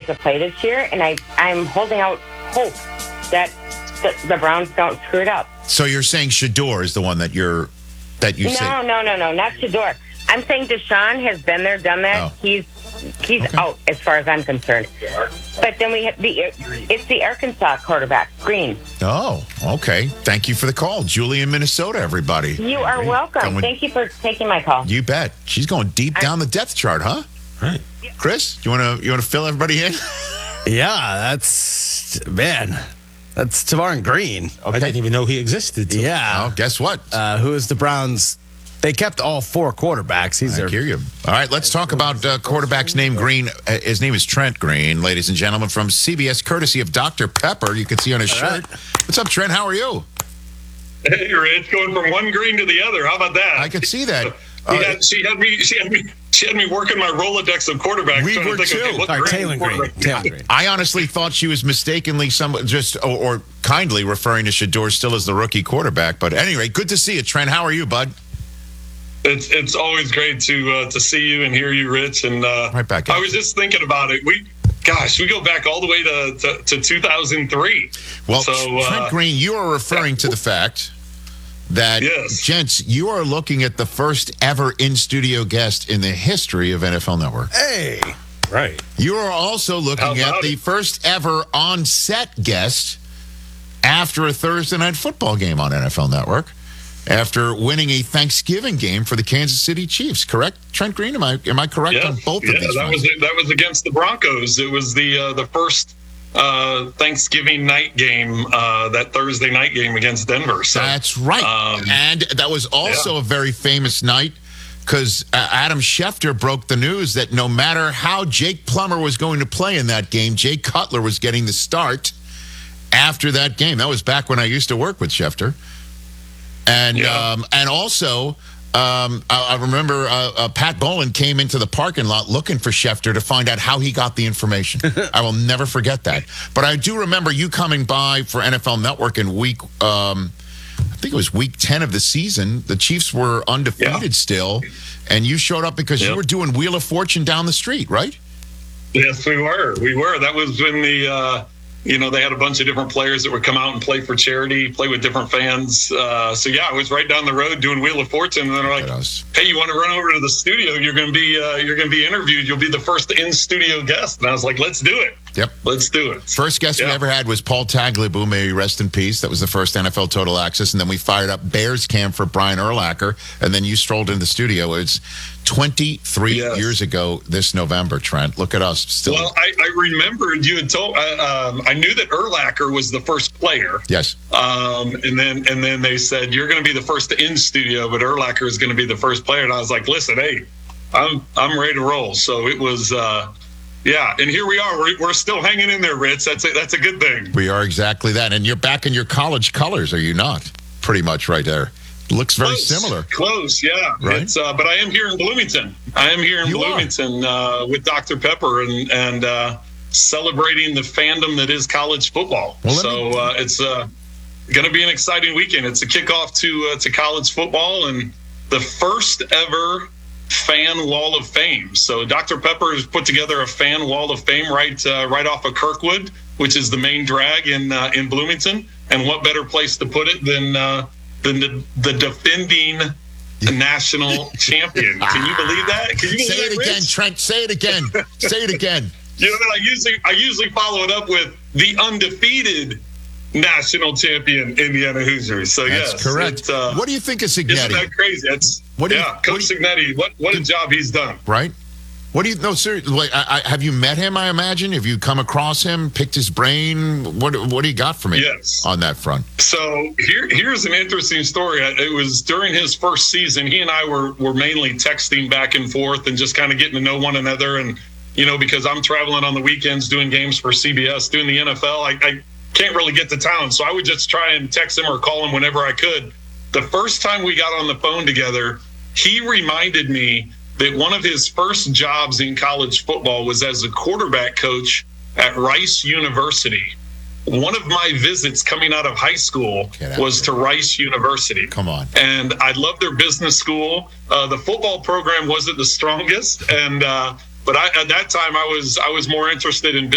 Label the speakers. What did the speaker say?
Speaker 1: to play this year, and I'm holding out hope that the Browns don't screw it up.
Speaker 2: So you're saying Shedeur is the one that you say?
Speaker 1: No, not Shedeur. I'm saying Deshaun has been there, done that.
Speaker 2: Oh.
Speaker 1: He's out as far as I'm concerned. But then we have it's the Arkansas quarterback, Green.
Speaker 2: Oh, okay. Thank you for the call. Julie in Minnesota, everybody.
Speaker 1: You are welcome. Thank you for taking my call.
Speaker 2: You bet. She's going deep down the depth chart, huh?
Speaker 3: Right.
Speaker 2: Chris, you want to fill everybody in?
Speaker 4: Yeah, that's Tavares Green.
Speaker 3: I didn't even know he existed.
Speaker 4: Yeah.
Speaker 2: Oh, guess what?
Speaker 4: Who is the Browns? They kept all four quarterbacks.
Speaker 2: I hear you. All right, let's talk about quarterbacks named Green. His name is Trent Green, ladies and gentlemen, from CBS, courtesy of Dr. Pepper. You can see on his shirt.
Speaker 4: Right.
Speaker 2: What's up, Trent? How are you?
Speaker 5: Hey, Rich, going from one green to the other. How about that?
Speaker 2: I could see that.
Speaker 5: She had me working my Rolodex of quarterbacks.
Speaker 2: We
Speaker 5: trying to
Speaker 2: were
Speaker 5: think,
Speaker 2: too.
Speaker 5: okay, what
Speaker 4: Taylor Green.
Speaker 2: I honestly thought she was mistakenly or kindly referring to Shedeur still as the rookie quarterback. But anyway, good to see you, Trent. How are you, bud?
Speaker 5: It's always great to see you and hear you, Rich. And
Speaker 2: right back.
Speaker 5: I was just thinking about it. We go back all the way to 2003.
Speaker 2: Well,
Speaker 5: so,
Speaker 2: Trent Green, you are referring to the fact that,
Speaker 5: yes.
Speaker 2: Gents, you are looking at the first ever in-studio guest in the history of NFL Network.
Speaker 4: Hey.
Speaker 3: Right.
Speaker 2: You are also looking at the first ever on-set guest after a Thursday night football game on NFL Network, after winning a Thanksgiving game for the Kansas City Chiefs. Correct, Trent Green? Am I correct on both of these?
Speaker 5: That was against the Broncos. It was the first Thanksgiving night game, that Thursday night game against Denver. So,
Speaker 2: that's right. And that was also a very famous night because Adam Schefter broke the news that no matter how Jake Plummer was going to play in that game, Jay Cutler was getting the start after that game. That was back when I used to work with Schefter. And also, I remember Pat Bowlen came into the parking lot looking for Schefter to find out how he got the information. I will never forget that. But I do remember you coming by for NFL Network in I think it was week 10 of the season. The Chiefs were undefeated still, and you showed up because you were doing Wheel of Fortune down the street, right?
Speaker 5: Yes, we were. That was when they had a bunch of different players that would come out and play for charity, play with different fans. I was right down the road doing Wheel of Fortune, and then they're like, "Hey, you want to run over to the studio? You're going to be interviewed. You'll be the first in-studio guest." And I was like, "Let's do it.
Speaker 2: Yep,
Speaker 5: let's do it."
Speaker 2: First guest we ever had was Paul Tagliabue, may he rest in peace. That was the first NFL Total Access, and then we fired up Bears Camp for Brian Urlacher, and then you strolled into the studio. It's 23 years ago this November, Trent. Look at us still.
Speaker 5: Well, I remembered you had told. I knew that Urlacher was the first player.
Speaker 2: Yes.
Speaker 5: And then they said you're going to be the first in studio, but Urlacher is going to be the first player. And I was like, listen, hey, I'm ready to roll. So it was. And here we are. We're still hanging in there, Rich. That's a good thing.
Speaker 2: We are exactly that. And you're back in your college colors, are you not? Pretty much right there. Looks very similar.
Speaker 5: Close, yeah.
Speaker 2: Right?
Speaker 5: But I am here in Bloomington. Bloomington with Dr. Pepper and celebrating the fandom that is college football. Well, it's going to be an exciting weekend. It's a kickoff to college football and the first ever fan wall of fame. So Dr. Pepper has put together a fan wall of fame right off of Kirkwood, which is the main drag in Bloomington. And what better place to put it than the defending national champion? Can you believe that? Can you
Speaker 2: say it again, Rich? Trent? Say it again. Say it again.
Speaker 5: I usually follow it up with the undefeated national champion, Indiana Hoosiers. So
Speaker 2: that's correct. What do you think of Cignetti?
Speaker 5: Isn't that crazy? Coach Cignetti. What a job he's done.
Speaker 2: Right. What do you know? Seriously, have you met him? I imagine. Have you come across him? Picked his brain? What do you got for me? On that front?
Speaker 5: So here's an interesting story. It was during his first season. He and I were mainly texting back and forth and just kind of getting to know one another. And because I'm traveling on the weekends doing games for CBS, doing the NFL, I can't really get to town, so I would just try and text him or call him whenever I could. The first time we got on the phone together, he reminded me that one of his first jobs in college football was as a quarterback coach at Rice University. One of my visits coming out of high school was to Rice University.
Speaker 2: Come on.
Speaker 5: And I loved their business school. The football program wasn't the strongest, but at that time I was more interested in business.